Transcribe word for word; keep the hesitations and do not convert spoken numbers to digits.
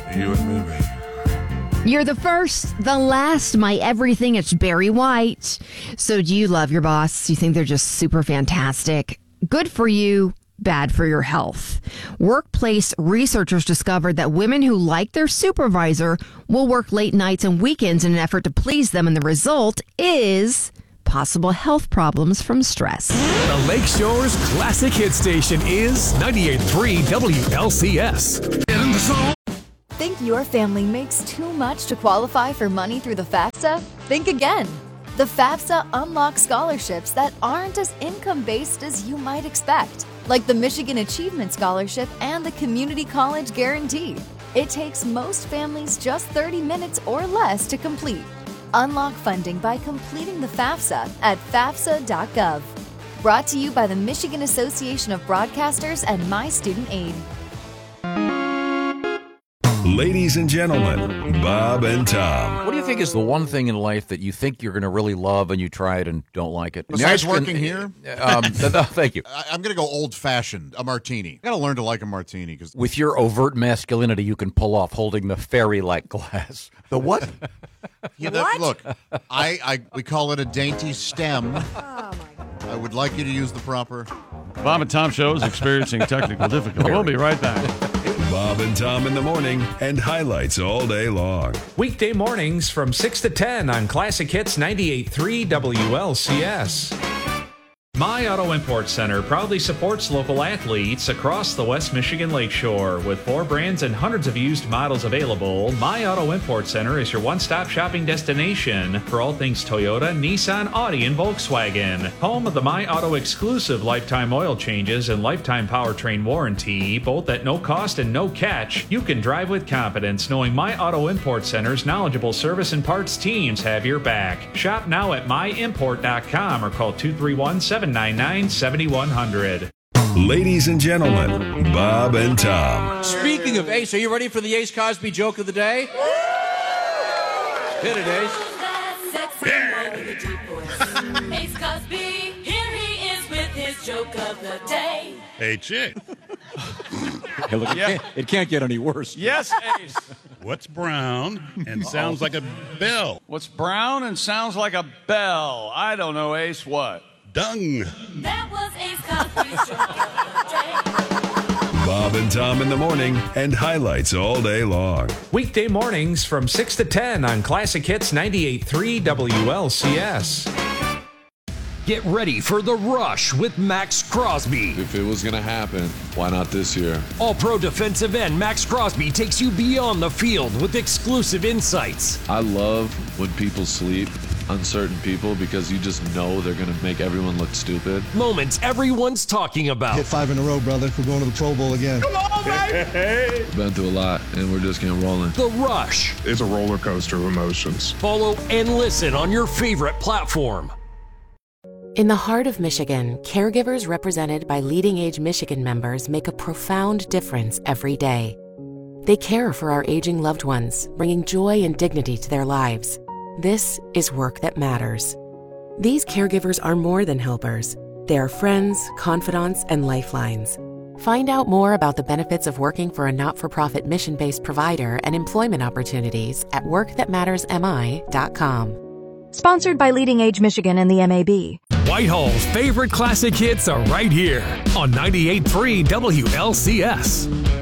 You and me, baby. You're the first, the last, my everything. It's Barry White. So do you love your boss? Do you think they're just super fantastic? Good for you, bad for your health. Workplace researchers discovered that women who like their supervisor will work late nights and weekends in an effort to please them, and the result is possible health problems from stress. The Lakeshore's classic hit station is ninety-eight point three W L C S. Get in the zone. Think your family makes too much to qualify for money through the FAFSA? Think again. The FAFSA unlocks scholarships that aren't as income-based as you might expect, like the Michigan Achievement Scholarship and the Community College Guarantee. It takes most families just thirty minutes or less to complete. Unlock funding by completing the FAFSA at fafsa dot gov. Brought to you by the Michigan Association of Broadcasters and My Student Aid. Ladies and gentlemen, Bob and Tom. What do you think is the one thing in life that you think you're going to really love and you try it and don't like it? Besides working here? Um, no, thank you. I, I'm going to go old-fashioned, a martini. I got to learn to like a martini. Cause With your overt masculinity, you can pull off holding the fairy-like glass. The what? Yeah, the, What? Look, I, I we call it a dainty stem. Oh, my God. I would like you to use the proper... Bob and Tom Show is experiencing technical difficulty. We'll be right back. Bob and Tom in the morning and highlights all day long. Weekday mornings from six to ten on Classic Hits ninety-eight point three W L C S. My Auto Import Center proudly supports local athletes across the West Michigan Lakeshore. With four brands and hundreds of used models available, My Auto Import Center is your one-stop shopping destination for all things Toyota, Nissan, Audi, and Volkswagen. Home of the My Auto exclusive lifetime oil changes and lifetime powertrain warranty, both at no cost and no catch. You can drive with confidence knowing My Auto Import Center's knowledgeable service and parts teams have your back. Shop now at my import dot com or call two three one, seven nine nine, seven one zero zero. Ladies and gentlemen, Bob and Tom. Speaking of Ace, are you ready for the Ace Cosby joke of the day? Hit it, Ace. Ace Cosby, here he is with his joke of the day. Hey, chick. Hey, look, it, can't, it can't get any worse. Yes, Ace. What's brown and sounds like a bell? What's brown and sounds like a bell? I don't know, Ace. What? Dung. That was Ace Cosby's joke of the day. Bob and Tom in the morning and highlights all day long. Weekday mornings from six to ten on Classic Hits ninety-eight point three W L C S. Get ready for The Rush with Max Crosby. If it was going to happen, why not this year? All-pro defensive end Max Crosby takes you beyond the field with exclusive insights. I love when people sleep, uncertain people, because you just know they're going to make everyone look stupid. Moments everyone's talking about. Hit five in a row, brother. We're going to the Pro Bowl again. Come on, baby! Been through a lot, and we're just getting rolling. The Rush. It's a roller coaster of emotions. Follow and listen on your favorite platform. In the heart of Michigan, caregivers represented by Leading Age Michigan members make a profound difference every day. They care for our aging loved ones, bringing joy and dignity to their lives. This is work that matters. These caregivers are more than helpers. They are friends, confidants, and lifelines. Find out more about the benefits of working for a not-for-profit mission-based provider and employment opportunities at work that matters m i dot com. Sponsored by Leading Age Michigan and the M A B. Whitehall's favorite classic hits are right here on ninety-eight point three W L C S.